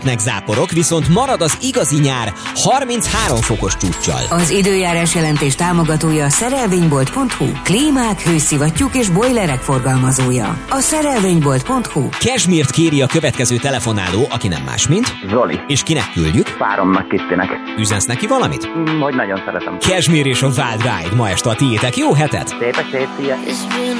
záporok, viszont marad az igazi nyár 33 fokos csúccsal. Az időjárás jelentés támogatója a szerelvénybolt.hu, klímák, hőszivattyúk és bojlerek forgalmazója. A szerelvénybolt.hu. Cashmere-t kéri a következő telefonáló, aki nem más, mint Zoli. És kinek küldjük? Páromnak, Kisztinek. Üzensz neki valamit? Hogy nagyon szeretem. Cashmere és a Wild Ride ma este a tiétek. Jó hetet! Szép estét, szia!